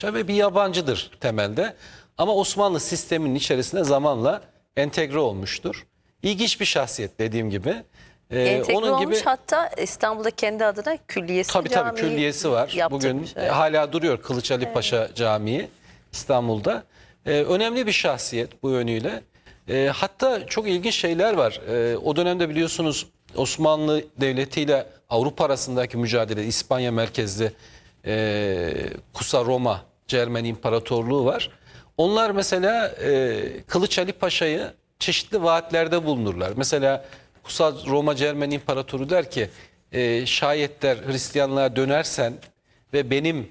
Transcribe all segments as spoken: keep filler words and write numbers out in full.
ve bir yabancıdır temelde. Ama Osmanlı sisteminin içerisine zamanla entegre olmuştur. İlginç bir şahsiyet dediğim gibi. Ee, Entegre onun olmuş, gibi hatta İstanbul'da kendi adına külliyesi, tabii tabii külliyesi var. Bugün yaptırmış, evet. hala duruyor Kılıç Ali Paşa Evet. Camii İstanbul'da. Ee, önemli bir şahsiyet bu yönüyle. Ee, hatta çok ilginç şeyler var. Ee, o dönemde biliyorsunuz Osmanlı Devleti ile Avrupa arasındaki mücadele, İspanya merkezli e, Kusa Roma Cermen İmparatorluğu var. Onlar mesela e, Kılıç Ali Paşa'yı çeşitli vaatlerde bulunurlar. Mesela Kusa Roma Cermen İmparatoru der ki e, şayet der Hristiyanlığa dönersen ve benim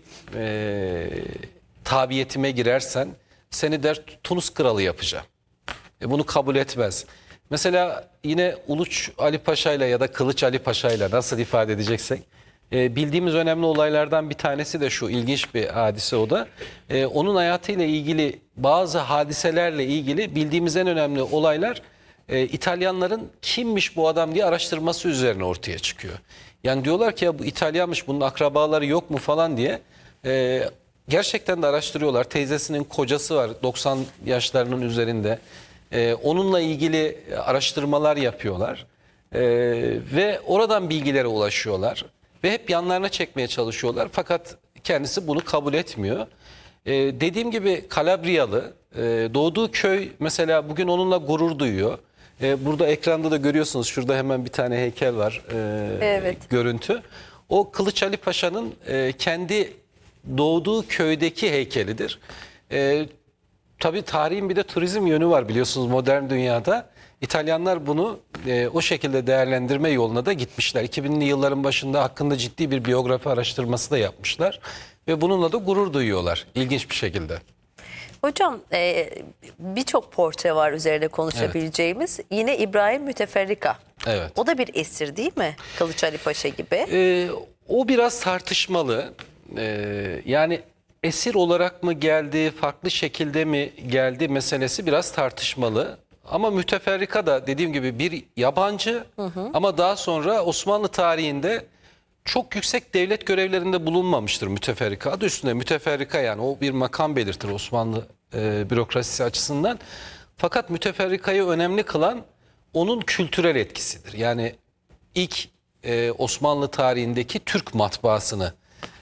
e, tabiyetime girersen seni der Tunus kralı yapacağım. E, bunu kabul etmez. Mesela yine Uluç Ali Paşa ile ya da Kılıç Ali Paşa ile nasıl ifade edeceksek e, bildiğimiz önemli olaylardan bir tanesi de şu, ilginç bir hadise o da. E, onun hayatıyla ilgili bazı hadiselerle ilgili bildiğimiz en önemli olaylar e, İtalyanların kimmiş bu adam diye araştırması üzerine ortaya çıkıyor. Yani diyorlar ki ya bu İtalyanmış, bunun akrabaları yok mu falan diye. E, gerçekten de araştırıyorlar. Teyzesinin kocası var doksan yaşlarının üzerinde. Ee, onunla ilgili araştırmalar yapıyorlar ee, ve oradan bilgilere ulaşıyorlar ve hep yanlarına çekmeye çalışıyorlar, fakat kendisi bunu kabul etmiyor. Ee, dediğim gibi Kalabriyalı, e, doğduğu köy mesela bugün onunla gurur duyuyor. Ee, burada ekranda da görüyorsunuz, şurada hemen bir tane heykel var, e, Evet. görüntü. O Kılıç Ali Paşa'nın e, kendi doğduğu köydeki heykelidir. E, Tabii tarihin bir de turizm yönü var biliyorsunuz modern dünyada. İtalyanlar bunu e, o şekilde değerlendirme yoluna da gitmişler. iki binli yılların başında hakkında ciddi bir biyografi araştırması da yapmışlar. Ve bununla da gurur duyuyorlar ilginç bir şekilde. Hocam e, birçok portre var üzerine konuşabileceğimiz. Yine İbrahim Müteferrika. Evet. O da bir esir değil mi? Kılıç Ali Paşa gibi. E, o biraz tartışmalı. E, yani esir olarak mı geldi, farklı şekilde mi geldi meselesi biraz tartışmalı. Ama Müteferrika da dediğim gibi bir yabancı, hı hı. ama daha sonra Osmanlı tarihinde çok yüksek devlet görevlerinde bulunmamıştır Müteferrika. Adı üstünde Müteferrika, yani o bir makam belirtir Osmanlı e, bürokrasisi açısından. Fakat Müteferrika'yı önemli kılan onun kültürel etkisidir. Yani ilk e, Osmanlı tarihindeki Türk matbaasını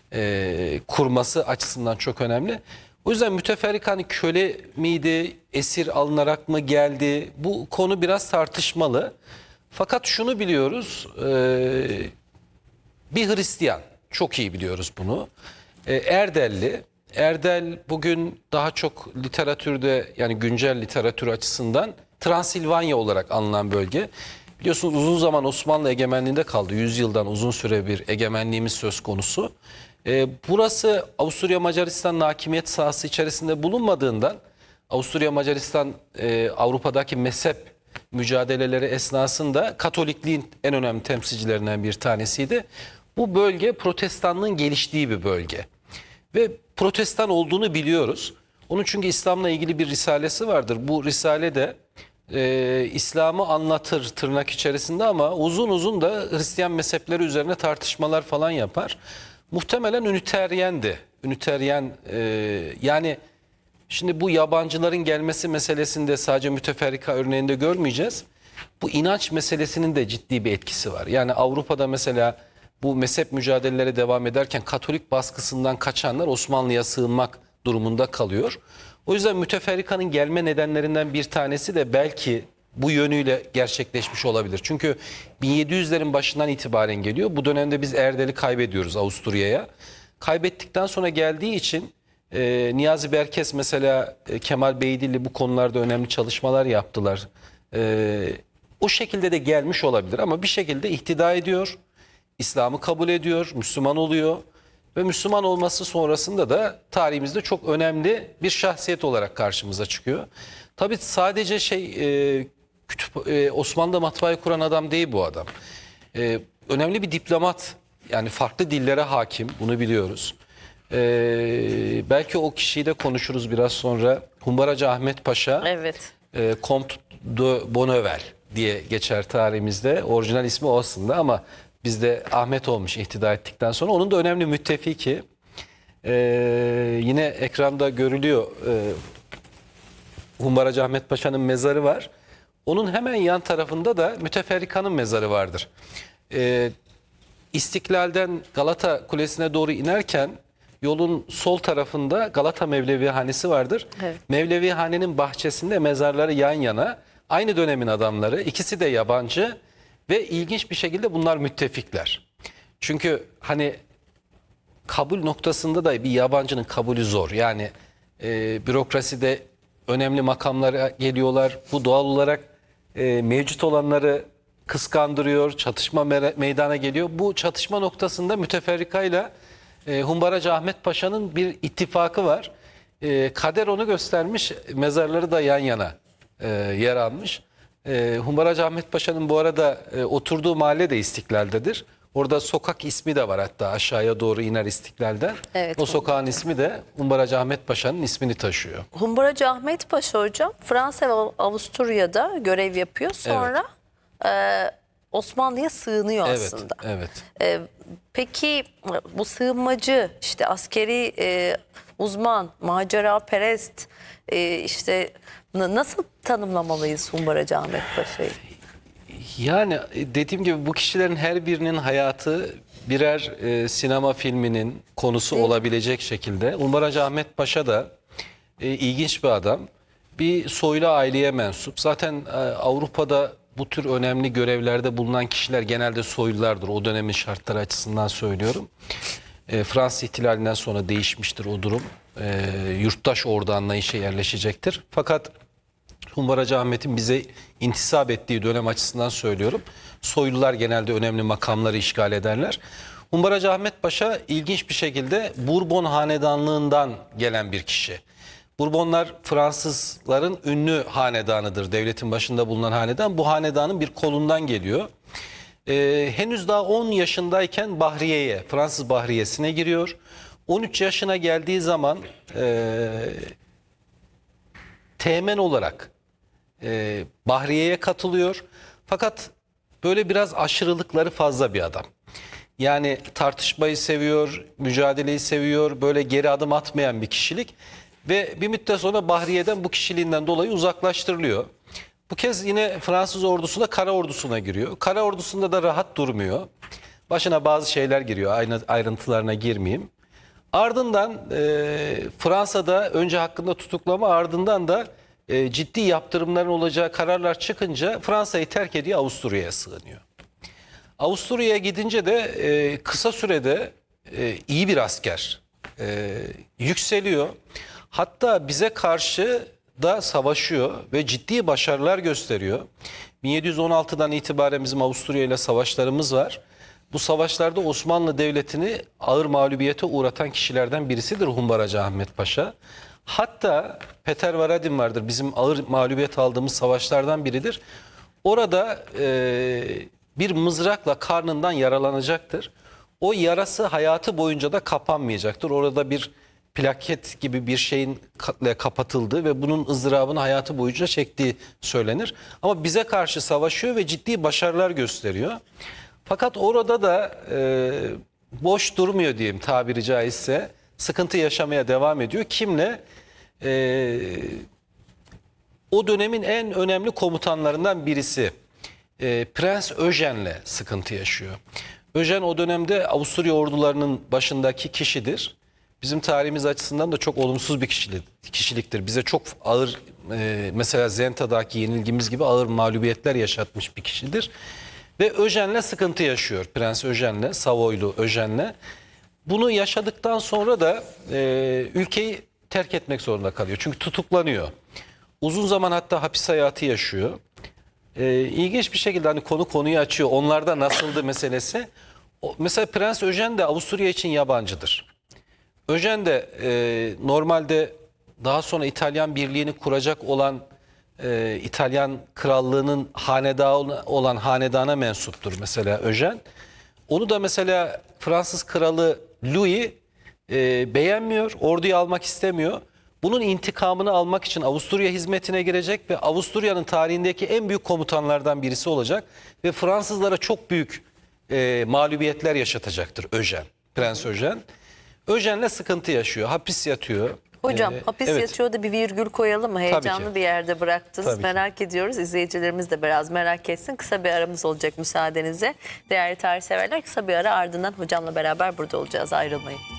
e, kurması açısından çok önemli. O yüzden Müteferrika hani köle miydi, esir alınarak mı geldi? Bu konu biraz tartışmalı. Fakat şunu biliyoruz, e, bir Hristiyan, çok iyi biliyoruz bunu. E, Erdelli. Erdel bugün daha çok literatürde, yani güncel literatür açısından Transilvanya olarak anılan bölge. Biliyorsunuz uzun zaman Osmanlı egemenliğinde kaldı. yüz yıldan uzun süre bir egemenliğimiz söz konusu. Ee, burası Avusturya Macaristan hakimiyet sahası içerisinde bulunmadığından Avusturya Macaristan e, Avrupa'daki mezhep mücadeleleri esnasında Katolikliğin en önemli temsilcilerinden bir tanesiydi. Bu bölge Protestanlığın geliştiği bir bölge. Ve Protestan olduğunu biliyoruz. Onun çünkü İslam'la ilgili bir risalesi vardır. Bu risale de e, İslam'ı anlatır tırnak içerisinde, ama uzun uzun da Hristiyan mezhepleri üzerine tartışmalar falan yapar. Muhtemelen Üniteryendi. Üniteryen e, yani şimdi bu yabancıların gelmesi meselesinde sadece Müteferrika örneğinde görmeyeceğiz. Bu inanç meselesinin de ciddi bir etkisi var. Yani Avrupa'da mesela bu mezhep mücadeleleri devam ederken Katolik baskısından kaçanlar Osmanlı'ya sığınmak durumunda kalıyor. O yüzden Müteferrika'nın gelme nedenlerinden bir tanesi de belki bu yönüyle gerçekleşmiş olabilir. Çünkü bin yedi yüzlerin başından itibaren geliyor. Bu dönemde biz Erdel'i kaybediyoruz Avusturya'ya. Kaybettikten sonra geldiği için e, Niyazi Berkes mesela e, Kemal Beydilli bu konularda önemli çalışmalar yaptılar. E, o şekilde de gelmiş olabilir, ama bir şekilde ihtida ediyor. İslam'ı kabul ediyor, Müslüman oluyor ve Müslüman olması sonrasında da tarihimizde çok önemli bir şahsiyet olarak karşımıza çıkıyor. Tabii sadece şey e, kütüp, e, Osmanlı'da matbaayı kuran adam değil bu adam. E, önemli bir diplomat, yani farklı dillere hakim, bunu biliyoruz. E, belki o kişiyi de konuşuruz biraz sonra. Humbaracı Ahmet Paşa, Evet. e, Comte de Bonneval diye geçer tarihimizde. Orijinal ismi o aslında, ama bizde Ahmet olmuş ihtida ettikten sonra. Onun da önemli müttefiki. Ee, yine ekranda görülüyor. Ee, Humbaracı Ahmet Paşa'nın mezarı var. Onun hemen yan tarafında da Müteferrika'nın mezarı vardır. Ee, İstiklal'den Galata Kulesi'ne doğru inerken yolun sol tarafında Galata Mevlevihanesi vardır. Evet. Mevlevihanenin bahçesinde mezarları yan yana. Aynı dönemin adamları. İkisi de yabancı ve ilginç bir şekilde bunlar müttefikler. Çünkü hani kabul noktasında da bir yabancının kabulü zor. Yani e, bürokraside önemli makamlara geliyorlar. Bu doğal olarak e, mevcut olanları kıskandırıyor. Çatışma meydana geliyor. Bu çatışma noktasında Müteferrika ile e, Humbaracı Ahmet Paşa'nın bir ittifakı var. E, kader onu göstermiş. Mezarları da yan yana e, yer almış. E, Humbaracı Ahmet Paşa'nın bu arada e, oturduğu mahalle de İstiklal'dedir. Orada sokak ismi de var, hatta aşağıya doğru iner İstiklal'den. Evet, o sokağın ismi de Humbaracı Ahmet Paşa'nın ismini taşıyor. Humbaracı Ahmet Paşa hocam Fransa ve Avusturya'da görev yapıyor. Sonra e, Osmanlı'ya sığınıyor Evet, aslında. evet. E, peki bu sığınmacı, işte askeri e, uzman, macera perest, e, işte n- nasıl tanımlamalıyız Humbaracı Ahmet Paşa'yı? Yani dediğim gibi bu kişilerin her birinin hayatı birer e, sinema filminin konusu Değil. olabilecek şekilde. Humbaracı Ahmet Paşa da e, ilginç bir adam. Bir soylu aileye mensup. Zaten e, Avrupa'da bu tür önemli görevlerde bulunan kişiler genelde soylulardır. O dönemin şartları açısından söylüyorum. E, Fransız ihtilalinden sonra değişmiştir o durum. E, yurttaş ordu anlayışa yerleşecektir. Fakat Humbaracı Ahmet'in bize intisap ettiği dönem açısından söylüyorum. Soylular genelde önemli makamları işgal ederler. Humbaracı Ahmet Paşa ilginç bir şekilde Bourbon hanedanlığından gelen bir kişi. Bourbonlar Fransızların ünlü hanedanıdır. Devletin başında bulunan hanedan. Bu hanedanın bir kolundan geliyor. Ee, henüz daha on yaşındayken Bahriye'ye, Fransız Bahriyesi'ne giriyor. on üç yaşına geldiği zaman e, teğmen olarak e, Bahriye'ye katılıyor. Fakat böyle biraz aşırılıkları fazla bir adam. Yani tartışmayı seviyor, mücadeleyi seviyor, böyle geri adım atmayan bir kişilik. Ve bir müddet sonra Bahriye'den bu kişiliğinden dolayı uzaklaştırılıyor. Bu kez yine Fransız ordusuna, kara ordusuna giriyor. Kara ordusunda da rahat durmuyor. Başına bazı şeyler giriyor, aynı ayrıntılarına girmeyeyim. Ardından e, Fransa'da önce hakkında tutuklama, ardından da e, ciddi yaptırımların olacağı kararlar çıkınca Fransa'yı terk ediyor, Avusturya'ya sığınıyor. Avusturya'ya gidince de e, kısa sürede e, iyi bir asker, e, yükseliyor. Hatta bize karşı da savaşıyor ve ciddi başarılar gösteriyor. bin yedi yüz on altıdan itibaren bizim Avusturya ile savaşlarımız var. Bu savaşlarda Osmanlı Devleti'ni ağır mağlubiyete uğratan kişilerden birisidir Humbaracı Ahmet Paşa. Hatta Peter Varadin vardır, bizim ağır mağlubiyet aldığımız savaşlardan biridir. Orada e, bir mızrakla karnından yaralanacaktır. O yarası hayatı boyunca da kapanmayacaktır. Orada bir plaket gibi bir şeyin kapatıldığı ve bunun ızdırabını hayatı boyunca çektiği söylenir. Ama bize karşı savaşıyor ve ciddi başarılar gösteriyor. Fakat orada da e, boş durmuyor diyeyim tabiri caizse. Sıkıntı yaşamaya devam ediyor. Kimle? E, o dönemin en önemli komutanlarından birisi e, Prens Eugene'le sıkıntı yaşıyor. Eugene o dönemde Avusturya ordularının başındaki kişidir. Bizim tarihimiz açısından da çok olumsuz bir kişilik, kişiliktir. Bize çok ağır, e, mesela Zenta'daki yenilgimiz gibi ağır mağlubiyetler yaşatmış bir kişidir. Ve Eugene'le sıkıntı yaşıyor. Prens Eugene'le, Savoylu Eugene'le. Bunu yaşadıktan sonra da e, ülkeyi terk etmek zorunda kalıyor. Çünkü tutuklanıyor. Uzun zaman hatta hapis hayatı yaşıyor. E, ilginç bir şekilde hani konu konuyu açıyor. Onlarda nasıldı meselesi. O, mesela Prens Eugene de Avusturya için yabancıdır. Eugene de e, normalde daha sonra İtalyan Birliği'ni kuracak olan e, İtalyan Krallığı'nın hanedanı olan hanedana mensuptur mesela Eugene. Onu da mesela Fransız Kralı Louis e, beğenmiyor, orduyu almak istemiyor. Bunun intikamını almak için Avusturya hizmetine girecek ve Avusturya'nın tarihindeki en büyük komutanlardan birisi olacak. Ve Fransızlara çok büyük e, mağlubiyetler yaşatacaktır Eugene, Prens Eugene. Öjen'le sıkıntı yaşıyor. Hapis yatıyor. Hocam Ee, hapis evet. yatıyor da bir virgül koyalım mı? Heyecanlı ki. bir yerde bıraktınız. Tabii ki. Merak ediyoruz. İzleyicilerimiz de biraz merak etsin. Kısa bir aramız olacak müsaadenizle. Değerli tarih severler, kısa bir ara, ardından hocamla beraber burada olacağız. Ayrılmayın.